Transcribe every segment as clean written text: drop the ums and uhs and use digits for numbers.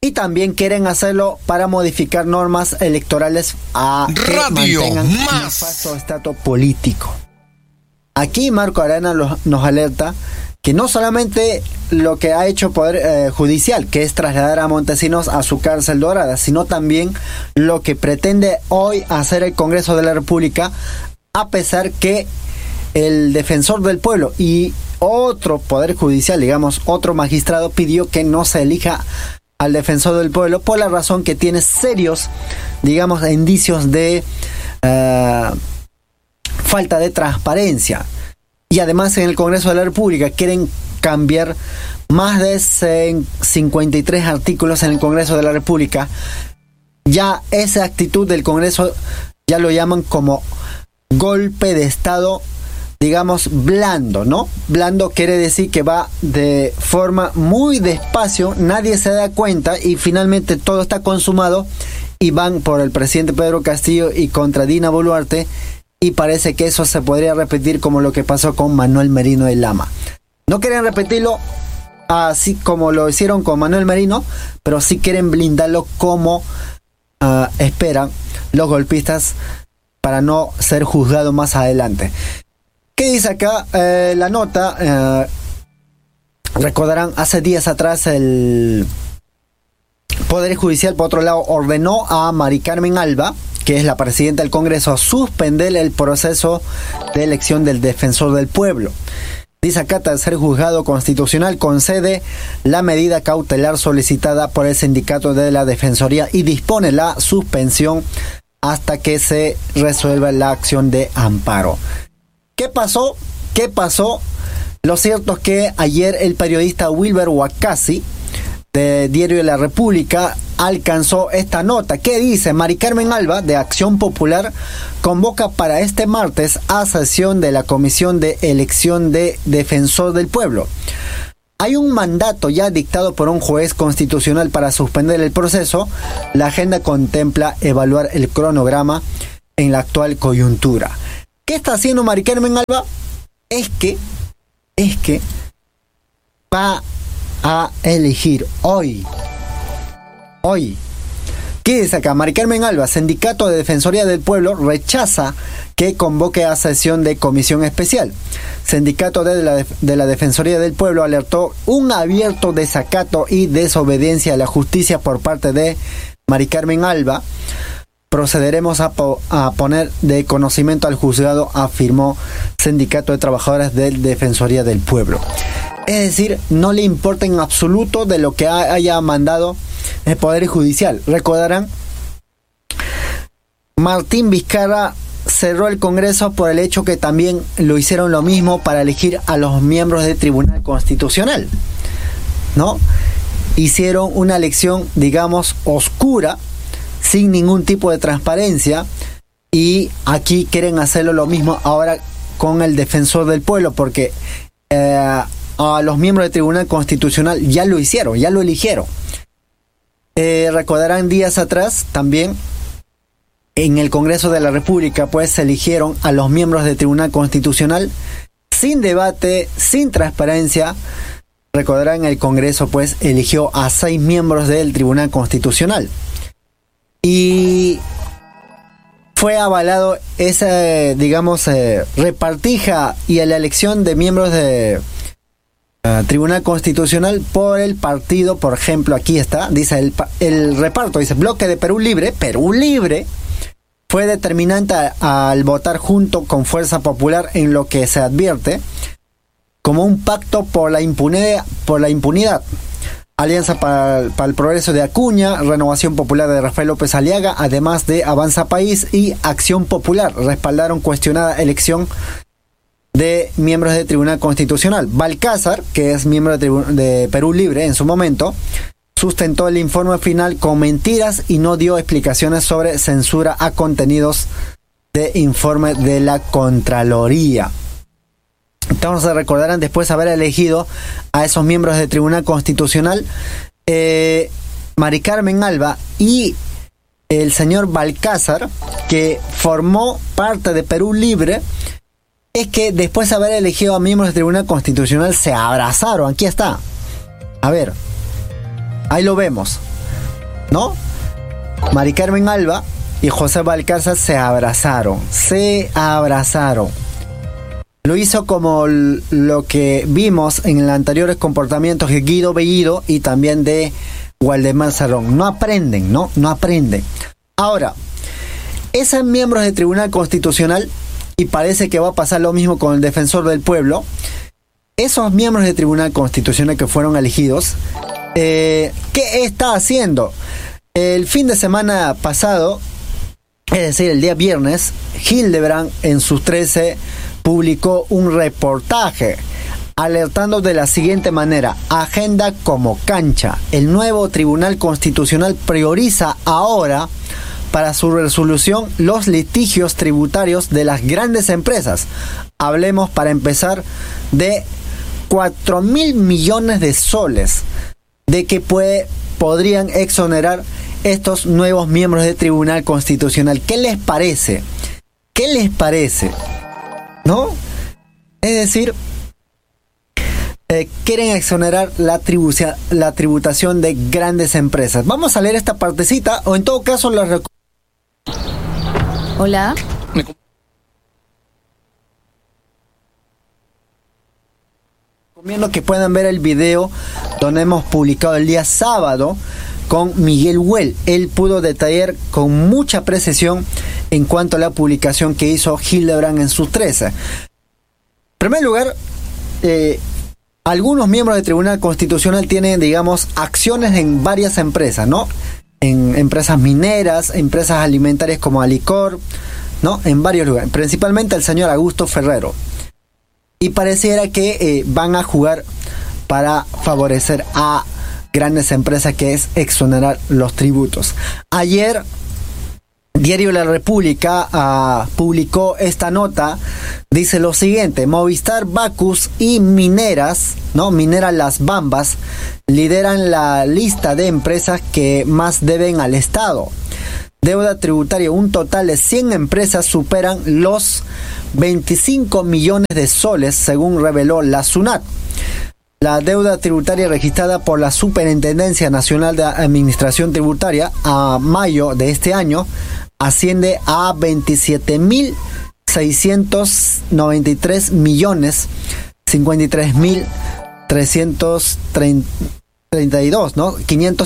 Y también quieren hacerlo para modificar normas electorales a que mantengan un nefasto estatus político. Aquí Marco Arana nos alerta que no solamente lo que ha hecho el Poder Judicial, que es trasladar a Montesinos a su cárcel dorada, sino también lo que pretende hoy hacer el Congreso de la República, a pesar que el defensor del pueblo y otro Poder Judicial, digamos, otro magistrado, pidió que no se elija al defensor del pueblo por la razón que tiene serios, digamos, indicios de falta de transparencia. Y además en el Congreso de la República quieren cambiar más de 53 artículos en el Congreso de la República. Ya esa actitud del Congreso ya lo llaman como golpe de Estado, digamos, blando, ¿no? Blando quiere decir que va de forma muy despacio, nadie se da cuenta y finalmente todo está consumado y van por el presidente Pedro Castillo y contra Dina Boluarte. Y parece que eso se podría repetir como lo que pasó con Manuel Merino de Lama. No quieren repetirlo así como lo hicieron con Manuel Merino, pero sí quieren blindarlo como esperan los golpistas para no ser juzgado más adelante. ¿Qué dice acá la nota? Recordarán, hace días atrás el Poder Judicial, por otro lado, ordenó a Mari Carmen Alba, que es la presidenta del Congreso, a suspender el proceso de elección del defensor del pueblo. Dice acá, tercer juzgado constitucional concede la medida cautelar solicitada por el sindicato de la Defensoría y dispone la suspensión hasta que se resuelva la acción de amparo. ¿Qué pasó? Lo cierto es que ayer el periodista Wilber Huacasi, de Diario de la República, alcanzó esta nota. ¿Qué dice? Mari Carmen Alba, de Acción Popular, convoca para este martes a sesión de la Comisión de Elección de Defensor del Pueblo. Hay un mandato ya dictado por un juez constitucional para suspender el proceso. La agenda contempla evaluar el cronograma en la actual coyuntura. ¿Qué está haciendo Mari Carmen Alba? Es que va a elegir hoy. ¿Qué dice acá? Mari Carmen Alba, Sindicato de Defensoría del Pueblo, rechaza que convoque a sesión de comisión especial. Sindicato de la Defensoría del Pueblo alertó un abierto desacato y desobediencia a la justicia por parte de Mari Carmen Alba. Procederemos a poner de conocimiento al juzgado, afirmó Sindicato de Trabajadores de Defensoría del Pueblo. Es decir, no le importa en absoluto de lo que haya mandado el Poder Judicial. Recordarán, Martín Vizcarra cerró el Congreso por el hecho que también lo hicieron lo mismo para elegir a los miembros del Tribunal Constitucional, ¿no? Hicieron una elección, digamos, oscura, sin ningún tipo de transparencia, y aquí quieren hacerlo lo mismo ahora con el Defensor del Pueblo, porque a los miembros del Tribunal Constitucional ya lo hicieron, ya lo eligieron. Recordarán días atrás también en el Congreso de la República, pues se eligieron a los miembros del Tribunal Constitucional sin debate, sin transparencia. Recordarán, el Congreso pues eligió a 6 miembros del Tribunal Constitucional y fue avalado esa, digamos, repartija y la elección de miembros de Tribunal Constitucional por el partido. Por ejemplo, aquí está, dice el reparto, dice: Bloque de Perú Libre fue determinante al votar junto con Fuerza Popular en lo que se advierte como un pacto por la impunidad. Alianza para el Progreso de Acuña, Renovación Popular de Rafael López Aliaga, además de Avanza País y Acción Popular, respaldaron cuestionada elección de miembros del Tribunal Constitucional. Balcázar, que es miembro de Perú Libre en su momento, sustentó el informe final con mentiras y no dio explicaciones sobre censura a contenidos de informe de la Contraloría. Entonces recordarán, después de haber elegido a esos miembros del Tribunal Constitucional, Mari Carmen Alba y el señor Balcázar, que formó parte de Perú Libre, es que después de haber elegido a miembros del Tribunal Constitucional se abrazaron. Aquí está. A ver, ahí lo vemos. ¿no? Mari Carmen Alba y José Valcárcel se abrazaron. Lo hizo como lo que vimos en los anteriores comportamientos de Guido Bellido y también de Waldemar Cerrón. No aprenden. Ahora, esos miembros del Tribunal Constitucional, y parece que va a pasar lo mismo con el Defensor del Pueblo, esos miembros del Tribunal Constitucional que fueron elegidos, ¿qué está haciendo? El fin de semana pasado, es decir, el día viernes, Hildebrand en sus 13 publicó un reportaje alertando de la siguiente manera: agenda como cancha. El nuevo Tribunal Constitucional prioriza ahora para su resolución los litigios tributarios de las grandes empresas. Hablemos, para empezar, de 4.000 millones de soles de que podrían exonerar estos nuevos miembros del Tribunal Constitucional. ¿Qué les parece? ¿No? Es decir, quieren exonerar la tributación de grandes empresas. Vamos a leer esta partecita, o en todo caso la Hola. Recomiendo que puedan ver el video donde hemos publicado el día sábado con Miguel Well. Él pudo detallar con mucha precisión en cuanto a la publicación que hizo Hildebrand en sus 13. En primer lugar, algunos miembros del Tribunal Constitucional tienen, digamos, acciones en varias empresas, ¿no? En empresas mineras, empresas alimentarias como Alicor, ¿no? En varios lugares, principalmente el señor Augusto Ferrero. Y pareciera que van a jugar para favorecer a grandes empresas, que es exonerar los tributos. Ayer, Diario La República publicó esta nota. Dice lo siguiente: Movistar, Bacus y Mineras, ¿no? Minera Las Bambas, lideran la lista de empresas que más deben al Estado. Deuda tributaria: un total de 100 empresas superan los 25 millones de soles, según reveló la SUNAT. La deuda tributaria registrada por la Superintendencia Nacional de Administración Tributaria a mayo de este año asciende a 27.693 millones 53.332, ¿no?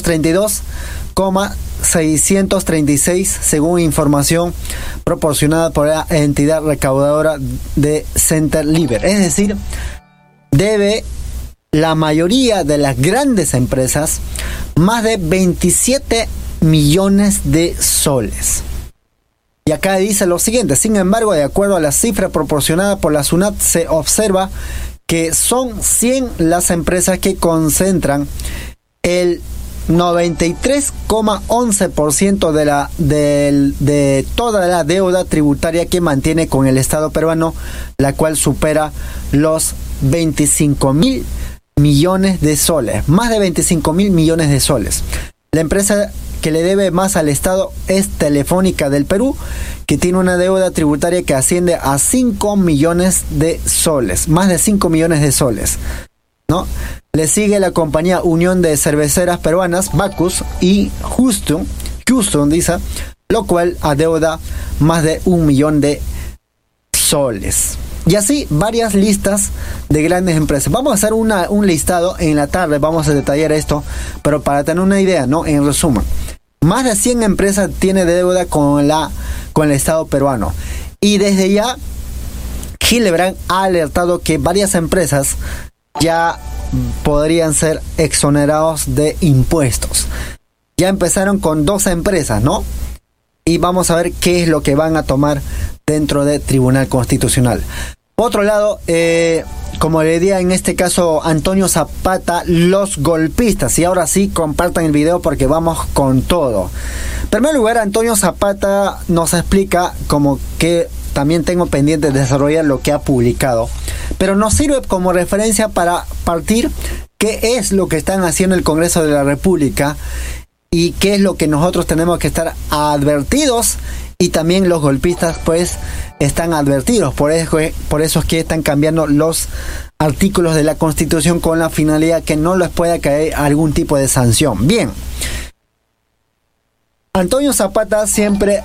532,636, según información proporcionada por la entidad recaudadora de Center Liber. Es decir, debe la mayoría de las grandes empresas más de 27 millones de soles. Y acá dice lo siguiente: sin embargo, de acuerdo a la cifra proporcionada por la SUNAT, se observa que son 100 las empresas que concentran el 93,11% de toda la deuda tributaria que mantiene con el Estado peruano, la cual supera los 25.000 millones de soles, más de 25.000 millones de soles. La empresa que le debe más al Estado es Telefónica del Perú, que tiene una deuda tributaria que asciende a 5 millones de soles, más de 5 millones de soles, ¿no? Le sigue la compañía Unión de Cerveceras Peruanas, Bacus, y Houston, dice, lo cual adeuda más de 1 millón de soles. Y así varias listas de grandes empresas. Vamos a hacer un listado en la tarde, vamos a detallar esto, pero para tener una idea, ¿no? En resumen, más de 100 empresas tiene deuda con el Estado peruano. Y desde ya, Hildebrand ha alertado que varias empresas ya podrían ser exonerados de impuestos. Ya empezaron con 2 empresas, ¿no? Y vamos a ver qué es lo que van a tomar dentro del Tribunal Constitucional. Por otro lado, como le diría en este caso Antonio Zapata, los golpistas. Y ahora sí, compartan el video porque vamos con todo. En primer lugar, Antonio Zapata nos explica, como que también tengo pendiente de desarrollar lo que ha publicado, pero nos sirve como referencia para partir qué es lo que están haciendo el Congreso de la República y qué es lo que nosotros tenemos que estar advertidos, y también los golpistas pues están advertidos. Por eso es que están cambiando los artículos de la Constitución con la finalidad que no les pueda caer algún tipo de sanción. Bien, Antonio Zapata siempre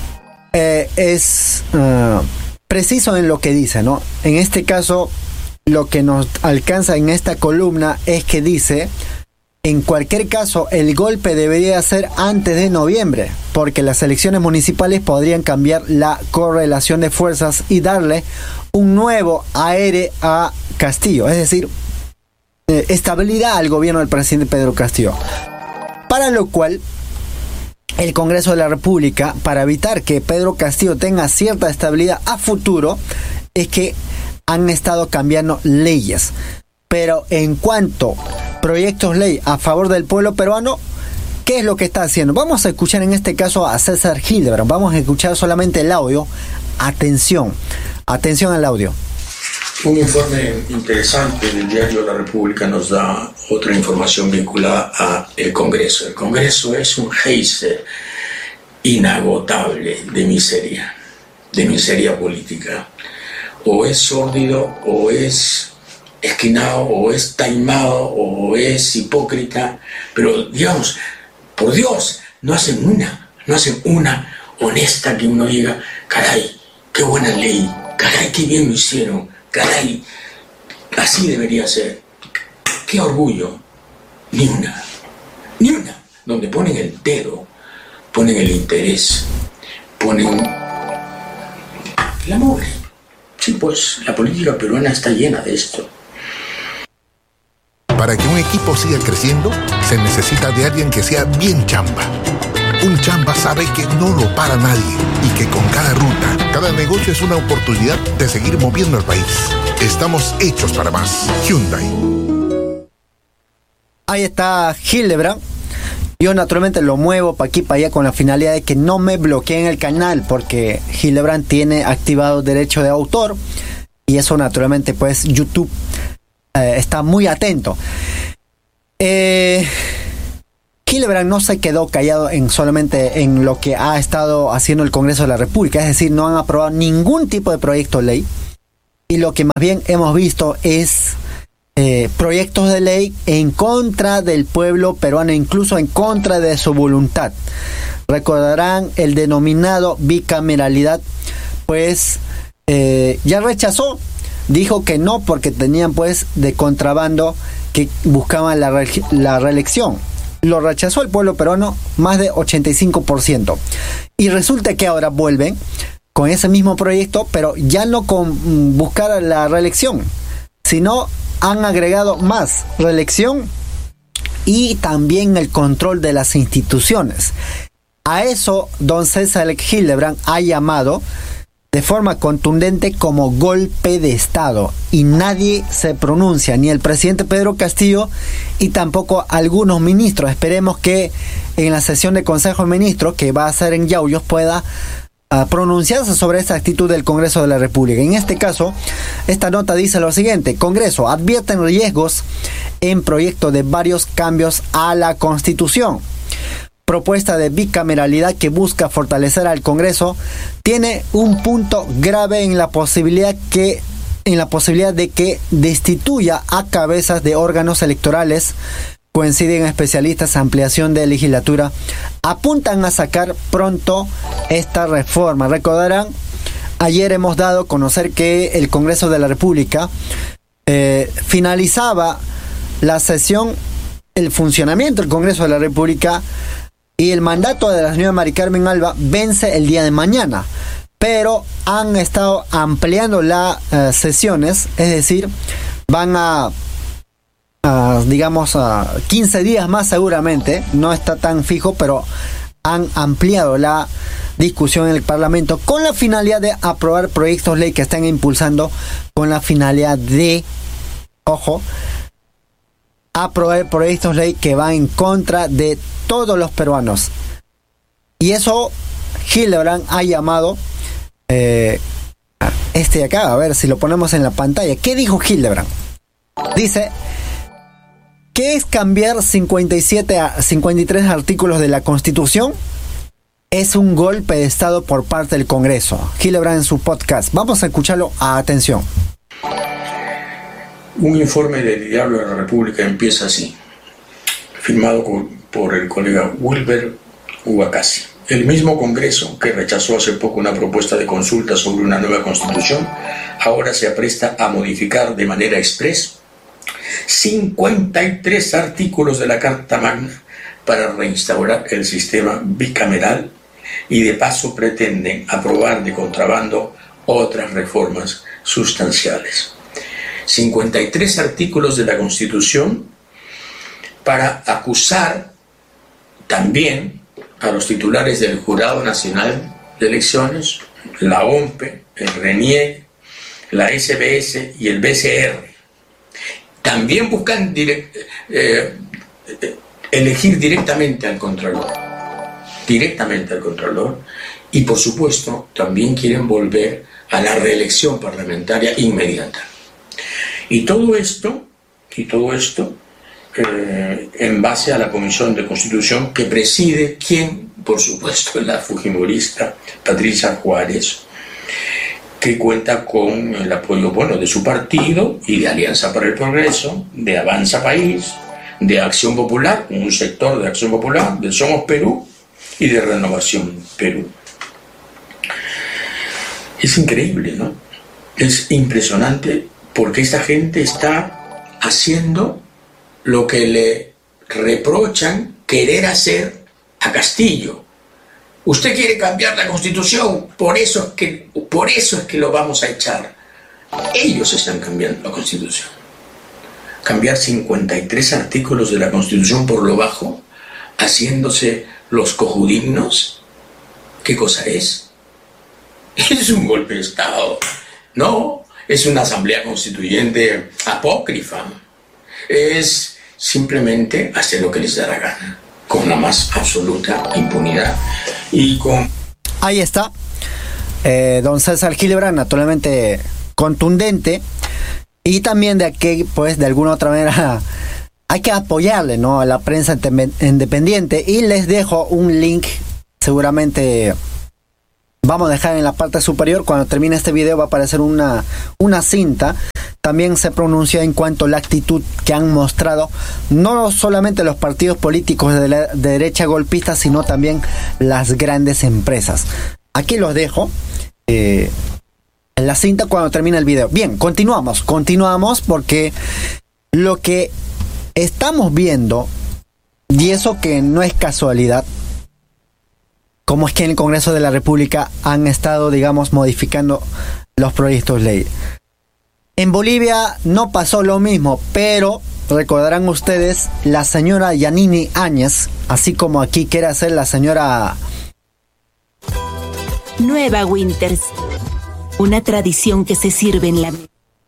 es preciso en lo que dice, ¿no? En este caso, lo que nos alcanza en esta columna es que dice: en cualquier caso, el golpe debería ser antes de noviembre, porque las elecciones municipales podrían cambiar la correlación de fuerzas y darle un nuevo aire a Castillo, es decir, estabilidad al gobierno del presidente Pedro Castillo. Para lo cual, el Congreso de la República, para evitar que Pedro Castillo tenga cierta estabilidad a futuro, es que han estado cambiando leyes. Pero en cuanto a proyectos ley a favor del pueblo peruano, ¿qué es lo que está haciendo? Vamos a escuchar en este caso a César Hildebrand. Vamos a escuchar solamente el audio. Atención al audio. Un informe interesante del diario La República nos da otra información vinculada al Congreso. El Congreso es un geyser inagotable de miseria política. O es sórdido, o es esquinado, o es taimado, o es hipócrita, pero digamos, por Dios, no hacen una honesta que uno diga: caray, qué buena ley, caray, qué bien lo hicieron, caray, así debería ser, qué orgullo. Ni una, donde ponen el dedo, ponen el interés, ponen la mugre. Sí, pues la política peruana está llena de esto. Para que un equipo siga creciendo, se necesita de alguien que sea bien chamba. Un chamba sabe que no lo para nadie y que con cada ruta, cada negocio es una oportunidad de seguir moviendo el país. Estamos hechos para más. Hyundai. Ahí está Hildebrand. Yo naturalmente lo muevo para aquí para allá con la finalidad de que no me bloqueen el canal, porque Hildebrand tiene activado derecho de autor y eso naturalmente pues YouTube está muy atento. Hildebrand no se quedó callado solamente en lo que ha estado haciendo el Congreso de la República, es decir, no han aprobado ningún tipo de proyecto de ley, y lo que más bien hemos visto es proyectos de ley en contra del pueblo peruano, incluso en contra de su voluntad. Recordarán el denominado bicameralidad, pues ya rechazó. Dijo que no porque tenían pues de contrabando que buscaban la reelección. Lo rechazó el pueblo peruano más de 85%. Y resulta que ahora vuelven con ese mismo proyecto, pero ya no con buscar la reelección, sino han agregado más reelección y también el control de las instituciones. A eso don César Hildebrand ha llamado de forma contundente como golpe de Estado, y nadie se pronuncia, ni el presidente Pedro Castillo y tampoco algunos ministros. Esperemos que en la sesión de Consejo de Ministros, que va a ser en Yauyos, pueda pronunciarse sobre esta actitud del Congreso de la República. En este caso, esta nota dice lo siguiente: Congreso advierten riesgos en proyecto de varios cambios a la Constitución. Propuesta de bicameralidad que busca fortalecer al Congreso tiene un punto grave en la posibilidad de que destituya a cabezas de órganos electorales. Coinciden especialistas, ampliación de legislatura, apuntan a sacar pronto esta reforma. Recordarán, ayer hemos dado a conocer que el Congreso de la República finalizaba la sesión, el funcionamiento del Congreso de la República, y el mandato de la señora Mari Carmen Alba vence el día de mañana, pero han estado ampliando las sesiones, es decir, van a 15 días más seguramente, no está tan fijo, pero han ampliado la discusión en el Parlamento con la finalidad de aprobar proyectos de ley que están impulsando, con la finalidad de, aprobar proyectos de ley que van en contra de todos los peruanos. Y eso Hildebrand ha llamado de acá, a ver si lo ponemos en la pantalla. ¿Qué dijo Hildebrand? Dice que es cambiar 53 artículos de la Constitución. Es un golpe de Estado por parte del Congreso. Hildebrand en su podcast. Vamos a escucharlo a atención. Un informe del Diario de la República empieza así, firmado por el colega Wilber Huacasi. El mismo Congreso que rechazó hace poco una propuesta de consulta sobre una nueva constitución, ahora se apresta a modificar de manera exprés 53 artículos de la Carta Magna para reinstaurar el sistema bicameral y de paso pretenden aprobar de contrabando otras reformas sustanciales. 53 artículos de la Constitución para acusar también a los titulares del Jurado Nacional de Elecciones, la OMPE, el RENIEC, la SBS y el BCR. También buscan elegir directamente al Contralor, y por supuesto también quieren volver a la reelección parlamentaria inmediata. Y todo esto en base a la Comisión de Constitución que preside quien, por supuesto, es la fujimorista Patricia Juárez, que cuenta con el apoyo de su partido y de Alianza para el Progreso, de Avanza País, de Acción Popular, un sector de Acción Popular, de Somos Perú y de Renovación Perú. Es increíble, ¿no? Es impresionante porque esta gente está haciendo lo que le reprochan querer hacer a Castillo. Usted quiere cambiar la Constitución, por eso es que lo vamos a echar. Ellos están cambiando la Constitución. Cambiar 53 artículos de la Constitución por lo bajo, haciéndose los cojudignos. ¿Qué cosa es? Es un golpe de Estado. No, es una asamblea constituyente apócrifa. Es simplemente hacer lo que les da la gana, con la más absoluta impunidad y con... Ahí está, don César Gillibrand, naturalmente contundente, y también de aquí, pues, de alguna otra manera hay que apoyarle, ¿no?, a la prensa independiente, y les dejo un link, seguramente vamos a dejar en la parte superior. Cuando termine este video va a aparecer una cinta. También se pronuncia en cuanto a la actitud que han mostrado no solamente los partidos políticos de la derecha golpista, sino también las grandes empresas. Aquí los dejo en la cinta cuando termine el video. Bien, continuamos porque lo que estamos viendo, y eso que no es casualidad, como es que en el Congreso de la República han estado, digamos, modificando los proyectos de ley. En Bolivia no pasó lo mismo, pero recordarán ustedes, la señora Yanine Áñez, así como aquí quiere hacer la señora... Nueva Winters, una tradición que se sirve en la...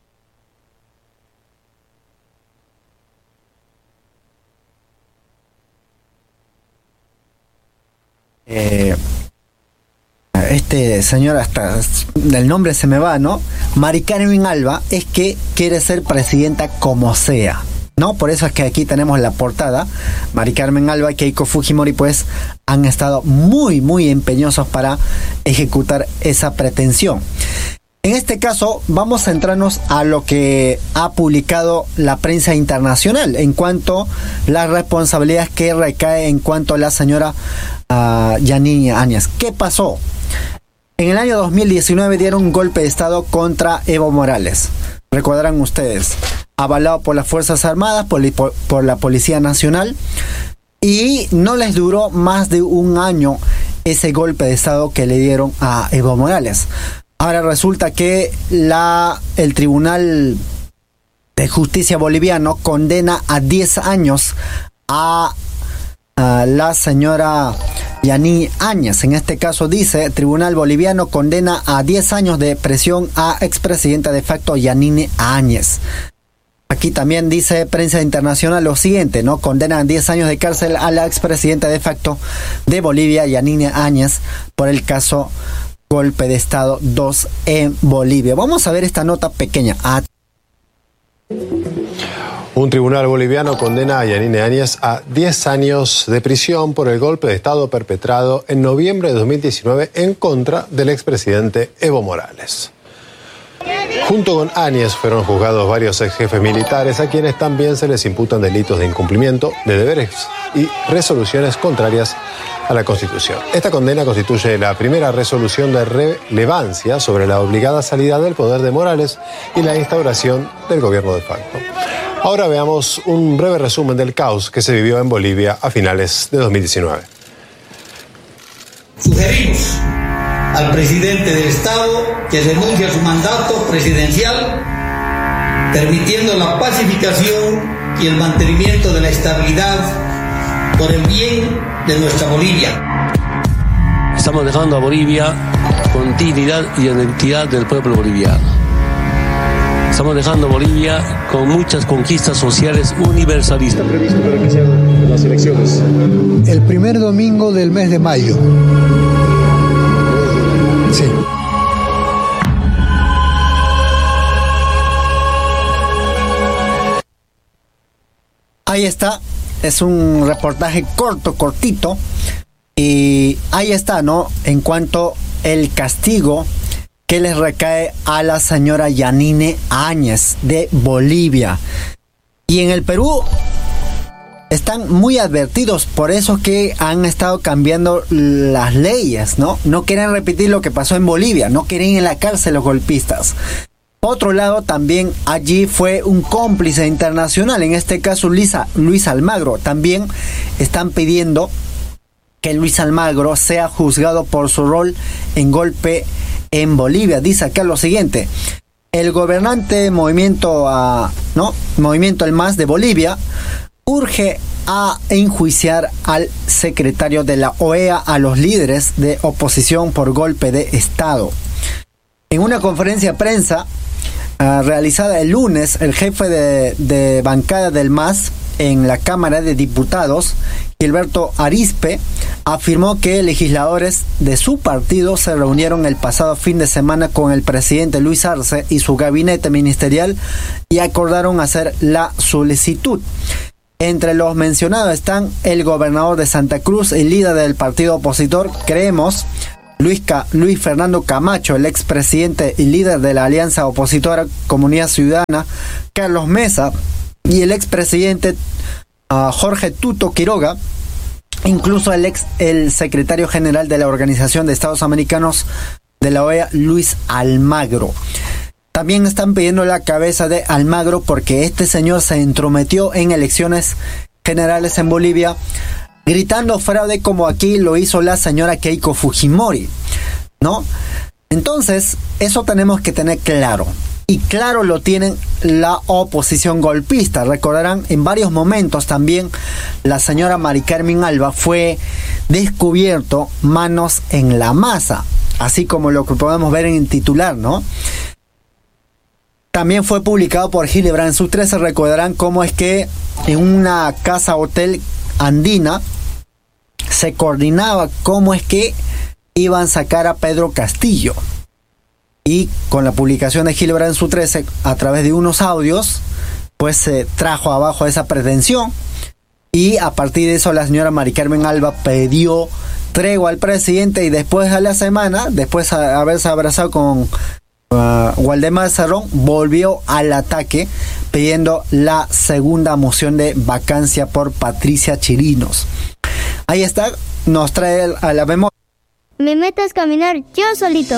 señor, hasta el nombre se me va, ¿no? Mari Carmen Alba, es que quiere ser presidenta como sea, ¿no? Por eso es que aquí tenemos la portada. Mari Carmen Alba y Keiko Fujimori, pues, han estado muy empeñosos para ejecutar esa pretensión. En este caso, vamos a centrarnos a lo que ha publicado la prensa internacional en cuanto a las responsabilidades que recae en cuanto a la señora Yanine Áñez. ¿Qué pasó? En el año 2019 dieron un golpe de Estado contra Evo Morales. Recordarán ustedes, avalado por las Fuerzas Armadas, por la Policía Nacional, y no les duró más de un año ese golpe de Estado que le dieron a Evo Morales. Ahora resulta que el Tribunal de Justicia boliviano condena a 10 años a la señora Yanine Áñez. En este caso dice, Tribunal Boliviano condena a 10 años de prisión a expresidenta de facto Yanine Áñez. Aquí también dice prensa internacional lo siguiente, ¿no? Condenan 10 años de cárcel a la expresidenta de facto de Bolivia, Yanine Áñez, por el caso Golpe de Estado 2 en Bolivia. Vamos a ver esta nota pequeña. Un tribunal boliviano condena a Yanine Áñez a 10 años de prisión por el golpe de Estado perpetrado en noviembre de 2019 en contra del expresidente Evo Morales. ¡Que viva Junto con Áñez fueron juzgados varios ex jefes militares a quienes también se les imputan delitos de incumplimiento de deberes y resoluciones contrarias a la Constitución. Esta condena constituye la primera resolución de relevancia sobre la obligada salida del poder de Morales y la instauración del gobierno de facto. Ahora veamos un breve resumen del caos que se vivió en Bolivia a finales de 2019. Sugerimos al presidente del Estado que renuncie a su mandato presidencial, permitiendo la pacificación y el mantenimiento de la estabilidad por el bien de nuestra Bolivia. Estamos dejando a Bolivia con dignidad y identidad del pueblo boliviano. Estamos dejando a Bolivia con muchas conquistas sociales universalistas. ¿Está previsto para que sean las elecciones? El primer domingo del mes de mayo. Sí. Ahí está, es un reportaje cortito, y ahí está, ¿no? En cuanto el castigo que les recae a la señora Yanine Áñez de Bolivia. Y en el Perú están muy advertidos, por eso que han estado cambiando las leyes, ¿no? No quieren repetir lo que pasó en Bolivia, no quieren ir en la cárcel los golpistas. Por otro lado, también allí fue un cómplice internacional, en este caso Luis Almagro. También están pidiendo que Luis Almagro sea juzgado por su rol en golpe en Bolivia. Dice acá lo siguiente: el gobernante Movimiento El MAS de Bolivia urge a enjuiciar al secretario de la OEA a los líderes de oposición por golpe de Estado. En una conferencia de prensa realizada el lunes, el jefe de bancada del MAS en la Cámara de Diputados, Gilberto Arizpe, afirmó que legisladores de su partido se reunieron el pasado fin de semana con el presidente Luis Arce y su gabinete ministerial y acordaron hacer la solicitud. Entre los mencionados están el gobernador de Santa Cruz, el líder del partido opositor Creemos, Luis Fernando Camacho, el expresidente y líder de la alianza opositora Comunidad Ciudadana, Carlos Mesa, y el expresidente Jorge Tuto Quiroga, incluso el secretario general de la Organización de Estados Americanos de la OEA, Luis Almagro. También están pidiendo la cabeza de Almagro porque este señor se entrometió en elecciones generales en Bolivia, gritando fraude como aquí lo hizo la señora Keiko Fujimori, ¿no? Entonces, eso tenemos que tener claro. Y claro lo tienen la oposición golpista. Recordarán, en varios momentos también la señora Mari Carmen Alba fue descubierto manos en la masa, así como lo que podemos ver en el titular, ¿no? También fue publicado por Hildebrand en su 13. Recordarán cómo es que en una casa hotel andina se coordinaba cómo es que iban a sacar a Pedro Castillo. Y con la publicación de Hildebrand en su 13, a través de unos audios, pues se trajo abajo esa pretensión. Y a partir de eso la señora Mari Carmen Alba pidió tregua al presidente, y después de la semana, después de haberse abrazado con Waldemar Cerrón, volvió al ataque pidiendo la segunda moción de vacancia por Patricia Chirinos. Ahí está, nos trae a la memoria. Mi meta es caminar yo solito.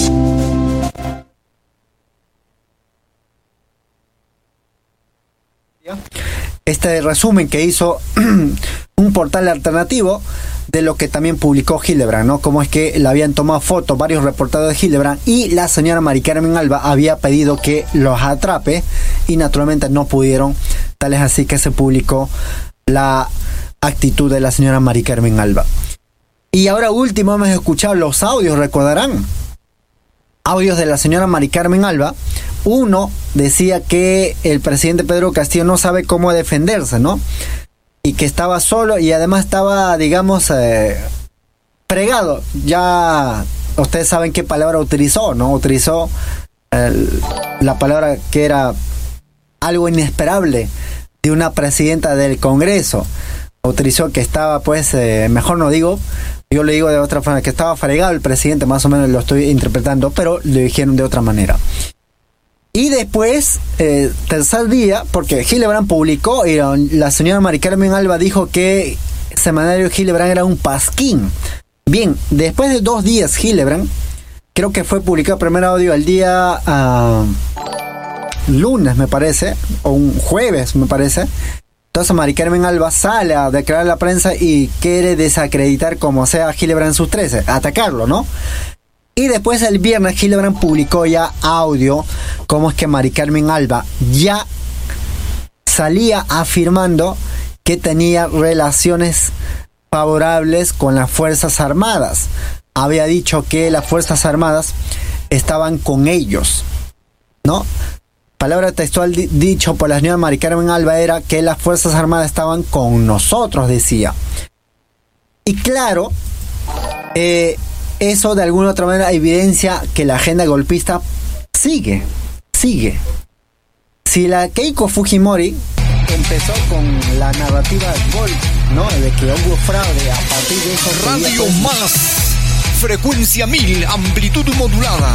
Este resumen que hizo un portal alternativo de lo que también publicó Hildebrand, ¿no? Como es que le habían tomado fotos varios reporteros de Hildebrand y la señora Mari Carmen Alba había pedido que los atrape y naturalmente no pudieron. Tal es así que se publicó la actitud de la señora Mari Carmen Alba. Y ahora último hemos escuchado los audios, recordarán. Audios de la señora Mari Carmen Alba. Uno decía que el presidente Pedro Castillo no sabe cómo defenderse, ¿no? Y que estaba solo y además estaba, digamos, fregado. Ya ustedes saben qué palabra utilizó, ¿no? Utilizó la palabra que era algo inesperable de una presidenta del Congreso. Utilizó que estaba, pues, mejor no digo, yo le digo de otra forma, que estaba fregado el presidente, más o menos lo estoy interpretando, pero le dijeron de otra manera. Y después, tercer día, porque Hildebrand publicó, y la señora Mari Carmen Alba dijo que Semanario Hildebrand era un pasquín. Bien, después de 2 días Hildebrand, creo que fue publicado el primer audio el día lunes, me parece, o un jueves, me parece. Entonces Mari Carmen Alba sale a declarar a la prensa y quiere desacreditar como sea a Hildebrand en sus 13, atacarlo, ¿no? Y después el viernes Hildebrand publicó ya audio como es que Mari Carmen Alba ya salía afirmando que tenía relaciones favorables con las Fuerzas Armadas. Había dicho que las Fuerzas Armadas estaban con ellos, ¿no? Palabra textual dicho por la señora Mari Carmen Alba era que las Fuerzas Armadas estaban con nosotros, decía. Y claro, eso de alguna u otra manera evidencia que la agenda golpista sigue. Si la Keiko Fujimori empezó con la narrativa del golpe, ¿no? De que hubo fraude, a partir de eso... Radio Más, frecuencia 1000, amplitud modulada.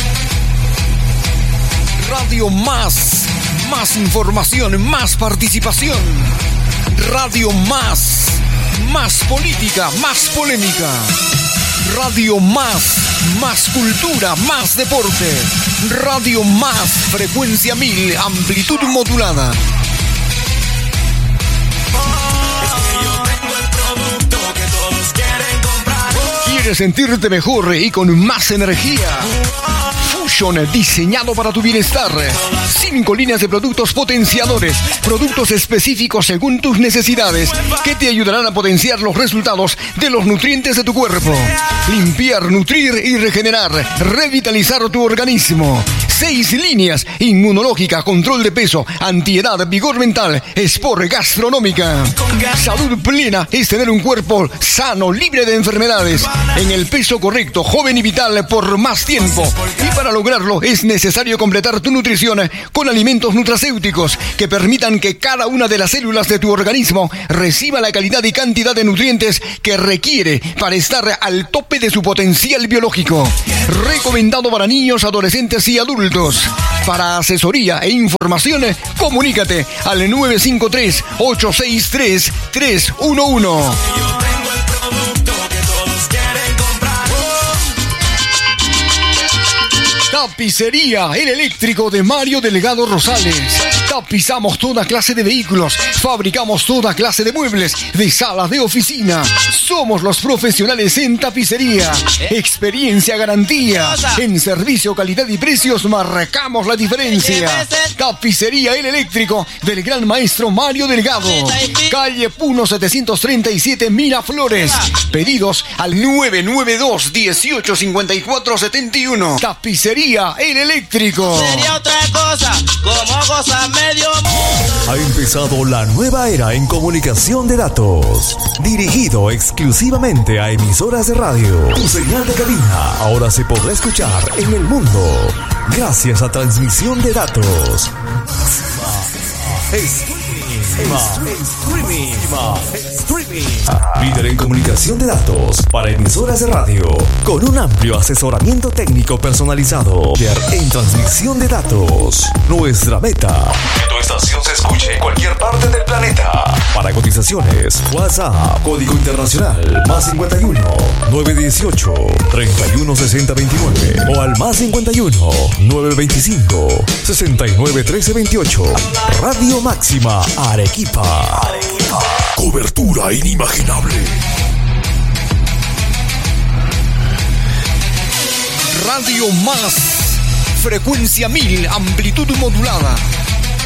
Radio Más, más información, más participación. Radio Más, más política, más polémica. Radio Más, más cultura, más deporte. Radio Más, frecuencia 1000, amplitud modulada. ¿Quieres sentirte mejor y con más energía? Fusion, diseñado para tu bienestar. 5 líneas de productos potenciadores, productos específicos según tus necesidades, que te ayudarán a potenciar los resultados de los nutrientes de tu cuerpo. Limpiar, nutrir y regenerar, revitalizar tu organismo. 6 líneas: inmunológica, control de peso, antiedad, vigor mental, sport, gastronómica. Salud plena es tener un cuerpo sano, libre de enfermedades, en el peso correcto, joven y vital por más tiempo. Y para lograrlo es necesario completar tu nutrición con alimentos nutracéuticos que permitan que cada una de las células de tu organismo reciba la calidad y cantidad de nutrientes que requiere para estar al tope de su potencial biológico. Recomendado para niños, adolescentes y adultos. Para asesoría e información, comunícate al 953-863-311. Tapicería El Eléctrico de Mario Delgado Rosales. Tapizamos toda clase de vehículos, fabricamos toda clase de muebles, de salas de oficina. Somos los profesionales en tapicería. Experiencia, garantía. En servicio, calidad y precios marcamos la diferencia. Tapicería El Eléctrico del gran maestro Mario Delgado. Calle Puno 737 Miraflores. Pedidos al 992-185471. Tapicería El Eléctrico. Sería otra cosa, como cosa medio mundo. Ha empezado la nueva era en comunicación de datos, dirigido exclusivamente a emisoras de radio. Tu señal de cabina ahora se podrá escuchar en el mundo gracias a transmisión de datos. Streaming. Líder en comunicación de datos para emisoras de radio, con un amplio asesoramiento técnico personalizado en transmisión de datos. Nuestra meta: que tu estación se escuche en cualquier parte del planeta. Para cotizaciones, WhatsApp, código internacional +51 918 316029 o al +51 925 69 1328. Radio Máxima Arequipa. Cobertura inimaginable. Radio Más, frecuencia 1000, amplitud modulada.